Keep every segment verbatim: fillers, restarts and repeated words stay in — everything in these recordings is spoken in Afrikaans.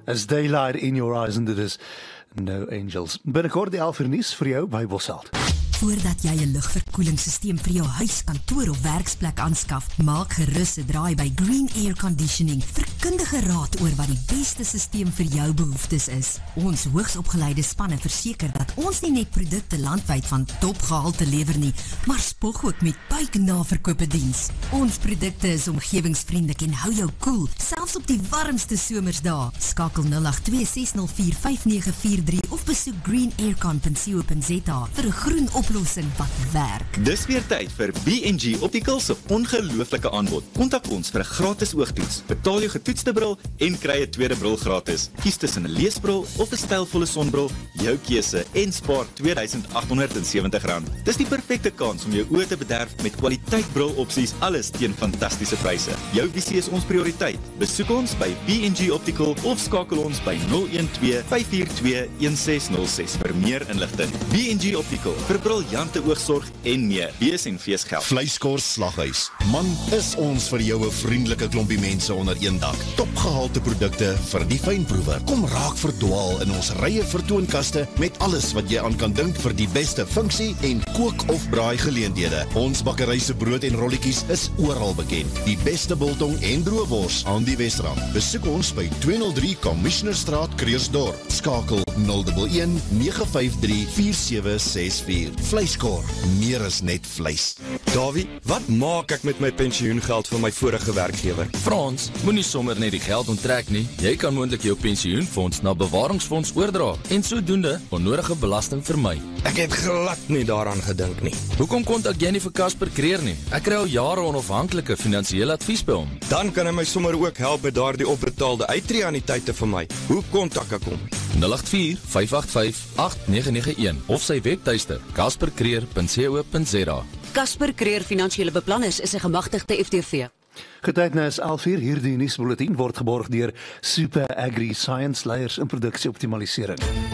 As daylight in your eyes and it is no angels. Binnekort die elf uur nuus vir jou by Bosveld. Voordat jy 'n lugverkoelingssysteem vir jou huis, kantoor of werksplek aanskaf, maak gerus 'n draai by Green Air Conditioning vir kundige raad oor wat die beste systeem vir jou behoeftes is. Ons hoogsopgeleide spanne verseker dat ons nie net produkte landwyd van topgehalte lewer nie, maar spog ook met buiknaverkope diens. Ons produkte is omgewingsvriendelik en hou jou koel, selfs op die warmste somersdae. Skakel nul agt twee ses nul vier vyf nege vier drie of besoek green air con punt co punt za vir 'n groen oplossing wat werk. Dis weer tyd vir B en G Optical se ongelooflike aanbod. Kontak ons vir 'n gratis oogtoets. Betaal jou getoetste bril en kry 'n tweede bril gratis. Kies tussen 'n leesbril of 'n stylvolle sonbril, jou keuse en spaar twee duisend agt honderd en sewentig rand. Dis die perfekte kans om jou oë te bederf met kwaliteit brilopsies, alles teen fantastiese pryse. Jou visie is ons prioriteit. Besoek ons by B en G Optical of skakel ons by nul een twee vyf vier twee een ses nul ses vir meer inligting. B en G Optical vir briljante oogsorg en meer. Bees en feesgeld. Vleiskors Slaghuis. Man, is ons vir jou 'n vriendelike klompie mense onder een dak. Topgehalte produkte vir die fynproewer. Kom raak verdwaal in ons rye vertoonkaste met alles wat jy aan kan dink vir die beste funksie en kook of braai geleenthede. Ons bakkery se brood en rolletjies is oral bekend. Die beste biltong en droëwors aan die Wesrand. Besoek ons by tweehonderd drie Commissionerstraat, Kreersdorp. Skakel nul een een nege vyf drie vier sewe ses vier. Vleiskor, meer as net vleis. Davie, wat maak ek met my pensioengeld van my vorige werkgewer? Frans, moenie sommer net die geld onttrek nie. Jy kan moontlik jou pensioenfonds na bewaringsfonds oordra en sodoende onnodige belasting vermy. Ek het glad nie daaraan gedink nie. Hoekom kontak jy nie vir Casper Creer nie? Ek kry al jare onafhanklike finansiële advies by hom. Dan kan hy my sommer ook help met daardie opbetaalde uittreeanniteite vir my. Hoe kontak ek hom? nul agt vier vyf agt vyf agt nege nege een of sy webtuiste casper creer punt co punt za. Casper Creer Finansiële Beplanners is 'n gemagtigde F T V. Getyd nou is elf uur, hierdie nuusbulletin word geborg deur Super Agri Science leiers in produksieoptimalisering.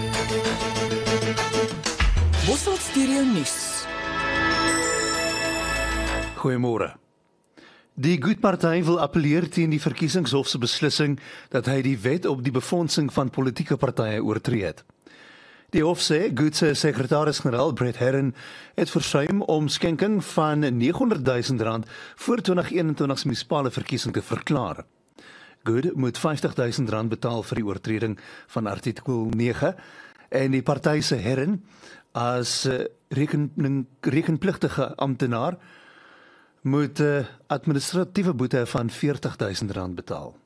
Bosveld Studio Nuus. Goeiemôre. Die Goed-party wil appeleer teen die verkiesingshof se beslissing dat hy die wet op die befondsing van politieke partye oortree het. Die hof sê Goed se sekretaris-generaal Brett Herron het versuim om skenking van neghonderd duisend rand voor twintig eenentwintig se munisipale verkiesing te verklaar. Good moet vyftig duisend rand betaal vir die oortreding van artikel nege en die party se Herron as rekening, rekenpligtige amptenaar moet 'n uh, administratiewe boete van veertig duisend rand betaal.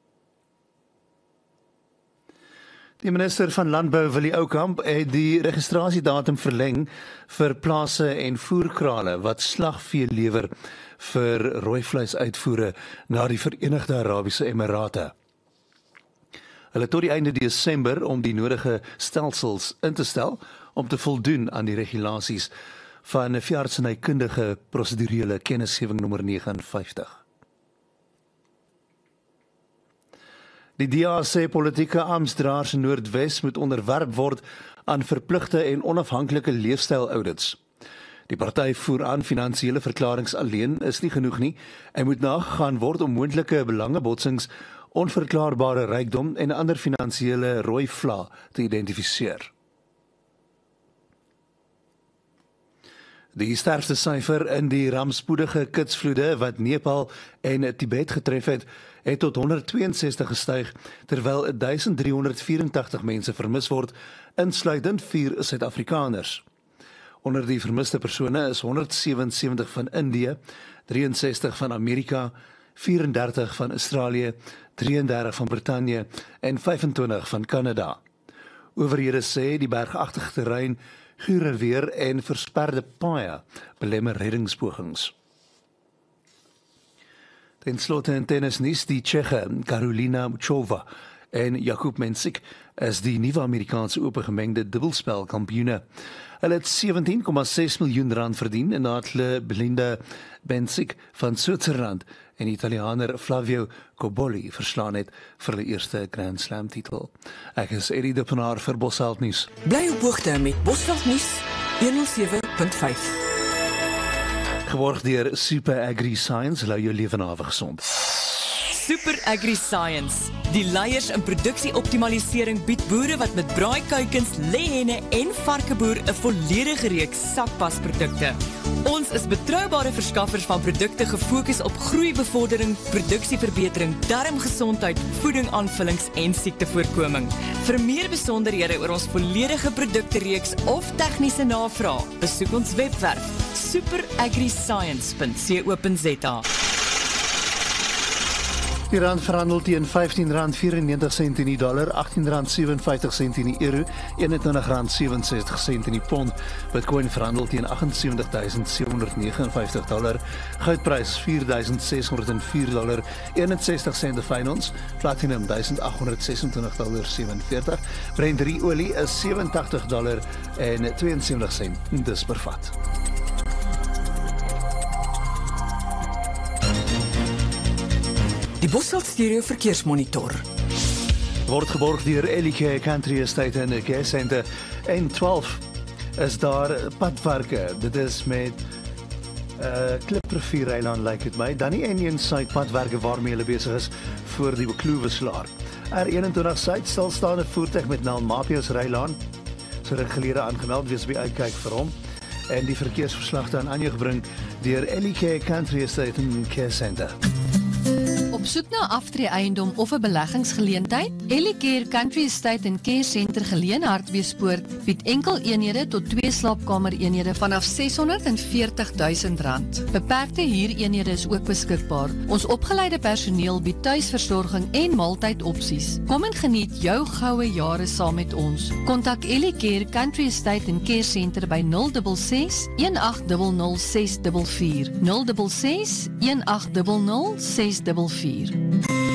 Die minister van Landbou, Willie Oukamp, het die registrasiedatum verleng vir plase en voerkrale wat slagvee lewer vir rooivleisuitvoere na die Verenigde Arabiese Emirate. Hulle tot die einde Desember om die nodige stelsels in te stel om te voldoen aan die regulasies van 'n veeartsenykundige prosedurele kennisgewing nommer vyf nege. Die D A sê politieke amptdraers in Noordwes moet onderwerp word aan verpligte en onafhanklike leefstyl-audits. Die party voer aan finansiële verklaringe alleen is nie genoeg nie en moet nagegaan word om moontlike belangebotsings, onverklaarbare rykdom en ander finansiële rooi vla te identifiseer. Die sterfste syfer in die rampspoedige kitsvloede wat Nepal en Tibet getref het, het tot honderd twee en sestig gestyg, terwyl duisend drie honderd vyf en tagtig mense vermis word, insluitend vier Suid-Afrikaners. Onder die vermiste persone is honderd sewe en sewentig van Indië, drie en sestig van Amerika, vyf en dertig van Australië, drie en dertig van Brittanje en vyf en twintig van Kanada. Owerhede sê die bergagtige terrein, gure weer en versperde paaie belemmer reddingspogings. Ten slotte in tennisnuus, die Tsjeche Karolina Muchova en Jakub Mensik is die nuwe Amerikaanse ope gemengde dubbelspelkampioene. Hulle het sewentien komma ses miljoen rand verdien en nadat hulle Belinda Bencic van Switserland en Italianer Flavio Cobolli verslaan het vir hulle eerste Grand Slam titel. Ek is Eddie de Pinaar vir Bosveld Nuus. Bly op hoogte met Bosveld Nuus honderd sewe punt vyf. Geborg deur Super Agri Science, hou jou lewe nawe gesond. Super Agri-Science. Die leiers in produksieoptimalisering bied boere wat met braaikuikens, lêhenne en varkeboer 'n volledige reeks sakpasprodukte. Ons is betroubare verskaffers van produkte gefokus op groeibevordering, produksieverbetering, darmgesondheid, voedingaanvullings en siektevoorkoming. Vir meer besonderhede oor ons volledige produktereeks of tegniese navraag, besoek ons webwerf super agri science punt co punt za. Die rand verhandel teen vyftien rand vyfennegentig sent in die dollar, agttien rand sewe en vyftig sent in die euro, eenentwintig rand sewe en sestig sent in die pond. Bitcoin verhandel teen agt ses duisend sewe honderd vyf nege vyftig dollar. Goudprys vier duisend ses honderd vier dollar eenenzestig sent per ons. Platinum duisend agt honderd ses en twintig dollar sewenveertig. Brent olie is sewe en tagtig dollar en twee en sewentig sent dis per vat. Die Bosveld Stereo Verkeersmonitor. Word geborg deur L K Country Estate en Care Center. En twaalf is daar padwerke. Dit is met uh, Kliprivier Eiland lyk like dit my. Dan die N een Suid padwerke waarmee hulle besig is voor die Bekloeweslaar. R eenentwintig Suid stilstaande voertuig met naam Mapius Reilaan. So ruk gelede aangemeld, wees by uitkyk vir hom. En die verkeersverslag aan jou gebring deur L K Country Estate en Care Center. Op soek na aftreë eiendom of 'n beleggingsgeleentheid? Ellicare Country Estate en Care Center Geleen Hartbeespoort bied enkel eenhede tot twee slaapkamer eenhede vanaf seshonderd veertig duisend rand. Beperkte huureenhede is ook beskikbaar. Ons opgeleide personeel bied tuisversorging en maaltydopsies. Kom en geniet jou goue jare saam met ons. Kontak Ellicare Country Estate en Care Center by nul ses ses een agt nul nul ses vier vier nul ses ses een agt nul nul ses vier vier.